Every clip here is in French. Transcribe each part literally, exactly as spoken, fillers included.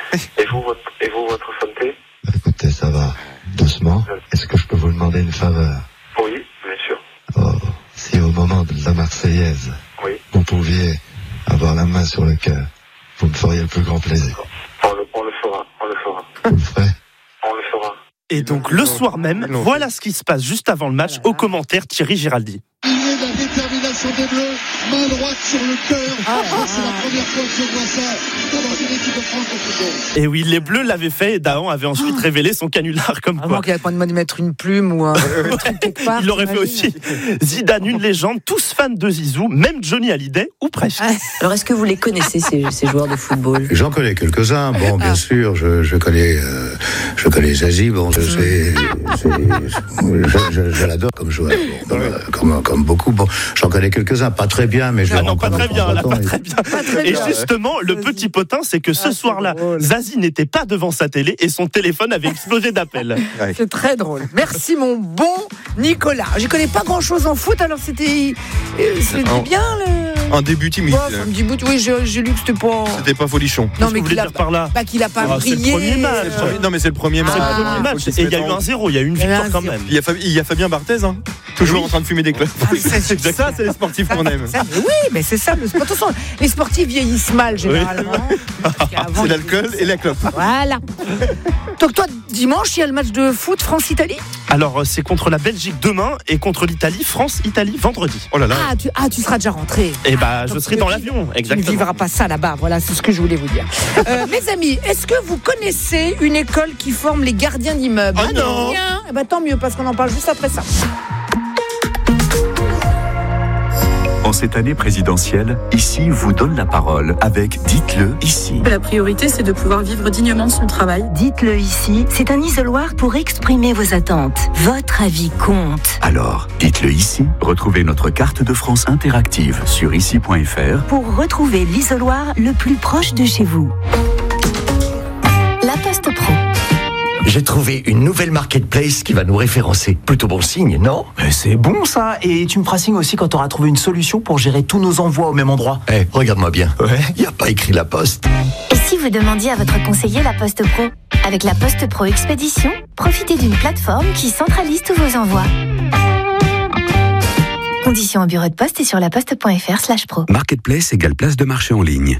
Et vous, votre, et vous, votre santé? Écoutez, ça va. Doucement. Est-ce que je peux vous demander une faveur? Oui, bien sûr. Oh, si au moment de la Marseillaise, oui. vous pouviez avoir la main sur le cœur, vous me feriez le plus grand plaisir. On le, on le fera, on le fera. Vous le ferez? On le fera. Et donc le soir même, voilà ce qui se passe juste avant le match. Au commentaire, Thierry Giraldi. Il est la détermination des Bleus, main droite sur le cœur. Ah, ah, c'est la première fois que je vois ça dans une équipe de France de football. Et oui, les Bleus l'avaient fait et Dahan avait ensuite révélé son canular comme quoi. Avant qu'il n'y ait pas de mettre une plume ou un truc quelque part. Il l'aurait fait aussi. Zidane, une légende, tous fans de Zizou, même Johnny Hallyday, ou presque. Alors est-ce que vous les connaissez, ces, ces joueurs de football? J'en connais quelques-uns. Bon, bien sûr, je, je connais, euh, je connais Zazie. Bon, je sais, c'est, je, je, je l'adore comme joueur. Bon, comme, comme, comme beaucoup. Bon, j'en connais quelques-uns, pas très bien, mais je. Ah non, pas très bien, là, pas très bien. Pas très bien. Et justement, le petit potin, c'est que ce ah, soir-là, Zazie n'était pas devant sa télé et son téléphone avait explosé d'appels. Ouais. C'est très drôle. Merci mon bon Nicolas. Je connais pas grand-chose en foot, alors c'était, c'était en, bien le. Un début timide. Ouais, un petit bout. Oui, j'ai, j'ai lu que c'était pas. C'était pas folichon. Non, mais qu'il a, dire par là bah, qu'il a pas ah, brillé. C'est le premier match. C'est le premier, non, mais c'est le premier match. Ah, c'est le premier match. Et il y a eu un zéro, il y a eu une victoire quand même. Il y a, Fab... il y a Fabien Barthez, hein, toujours oui. en train de fumer des clubs. Ah, c'est, c'est, c'est ça, c'est les sportifs ça, qu'on aime. Ça, oui, mais c'est ça le sport. De toute façon, les sportifs vieillissent mal généralement. Oui. C'est l'alcool et la clope. Voilà. Donc toi, dimanche, il y a le match de foot France-Italie. Alors c'est contre la Belgique demain et contre l'Italie, France-Italie vendredi. Oh là là. Ah, tu, ah, tu seras déjà rentré. Et bah, ah, je serai dans l'avion, exactement. Tu ne vivras pas ça là-bas. Voilà, c'est ce que je voulais vous dire. euh, mes amis, est-ce que vous connaissez une école qui forme les gardiens d'immeubles? Ah non. Eh ben, tant mieux, parce qu'on en parle juste après ça. En cette année présidentielle, Ici vous donne la parole avec Dites-le ici. La priorité, c'est de pouvoir vivre dignement de son travail. Dites-le ici, c'est un isoloir pour exprimer vos attentes. Votre avis compte. Alors, dites-le ici. Retrouvez notre carte de France interactive sur ici point f r pour retrouver l'isoloir le plus proche de chez vous. La Poste Pro. J'ai trouvé une nouvelle marketplace qui va nous référencer. Plutôt bon signe, non? Mais c'est bon ça. Et tu me feras signe aussi quand tu auras trouvé une solution pour gérer tous nos envois au même endroit. Eh, hey, regarde-moi bien. Ouais. Il n'y a pas écrit La Poste. Et si vous demandiez à votre conseiller La Poste Pro? Avec La Poste Pro Expédition, profitez d'une plateforme qui centralise tous vos envois. Conditions au bureau de poste et sur laposte point f r slash pro. Marketplace égale place de marché en ligne.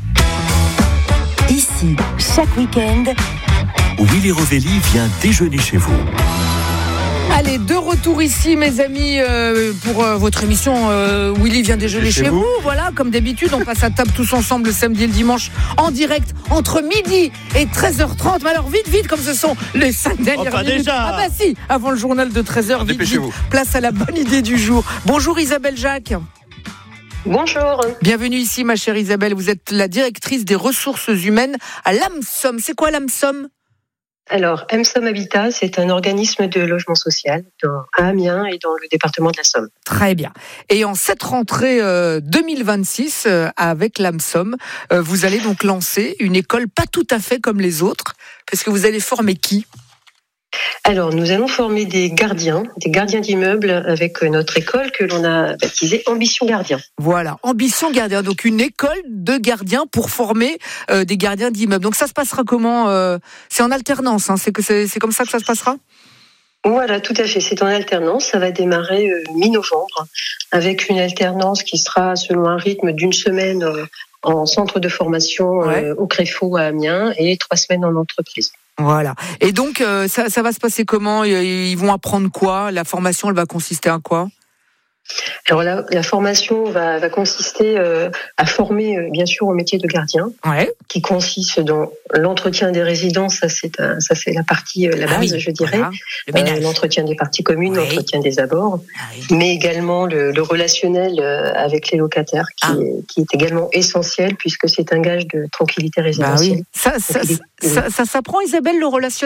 Ici, chaque week-end, Willy Rovelli vient déjeuner chez vous. Allez, de retour ici, mes amis, euh, pour euh, votre émission euh, Willy vient déjeuner chez, chez vous. vous. Voilà, comme d'habitude, on passe à table tous ensemble le samedi et le dimanche en direct entre midi et treize heures trente. Mais alors, vite, vite, comme ce sont les cinq dernières enfin, minutes. Déjà. Ah bah si, avant le journal de treize heures, vite, vite, place à la bonne idée du jour. Bonjour Isabelle Jacques. Bonjour. Bienvenue ici, ma chère Isabelle. Vous êtes la directrice des ressources humaines à l'AMSOM. C'est quoi l'AMSOM ? Alors, AMSOM Habitat, c'est un organisme de logement social dans, à Amiens et dans le département de la Somme. Très bien. Et en cette rentrée euh, deux mille vingt-six, euh, avec l'AMSOM, euh, vous allez donc lancer une école pas tout à fait comme les autres, parce que vous allez former qui ? Alors, nous allons former des gardiens, des gardiens d'immeubles avec notre école que l'on a baptisée Ambition Gardien. Voilà, Ambition Gardien, donc une école de gardiens pour former euh, des gardiens d'immeubles. Donc ça se passera comment euh, C'est en alternance, hein, c'est, que c'est, c'est comme ça que ça se passera ? Voilà, tout à fait, c'est en alternance. Ça va démarrer euh, mi-novembre avec une alternance qui sera selon un rythme d'une semaine euh, en centre de formation ouais. euh, au Créfaux à Amiens et trois semaines en entreprise. Voilà. Et donc, euh, ça, ça va se passer comment ? Ils vont apprendre quoi ? La formation, elle va consister en quoi ? Alors la, la formation va, va consister euh, à former euh, bien sûr au métier de gardien, ouais. qui consiste dans l'entretien des résidences, ça c'est, un, ça c'est la partie, euh, la base, ah oui, je dirais, voilà. euh, l'entretien des parties communes, ouais. l'entretien des abords, ah oui. mais également le, le relationnel euh, avec les locataires, qui, ah. est, qui est également essentiel puisque c'est un gage de tranquillité résidentielle. Bah oui. Ça, ça, ça, ça, ça s'apprend, Isabelle, le relationnel ?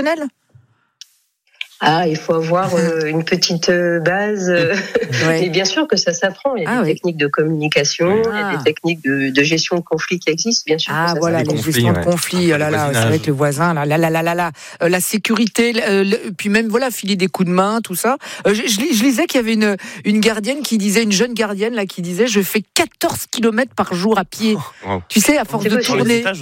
Ah, il faut avoir euh, une petite euh, base. Euh, ouais. Et bien sûr que ça s'apprend. Il y a ah, des oui. techniques de communication, ah. il y a des techniques de, de gestion de conflits qui existent, bien sûr. Ah, voilà, les gestions de conflits. Oh là là, c'est avec le voisin, là, là, là, là, là, là. Euh, la sécurité, euh, le, puis même, voilà, filer des coups de main, tout ça. Euh, je, je, je lisais qu'il y avait une, une gardienne qui disait, une jeune gardienne, là, qui disait, je fais quatorze kilomètres par jour à pied. Oh, wow. Tu sais, à force c'est de tourner.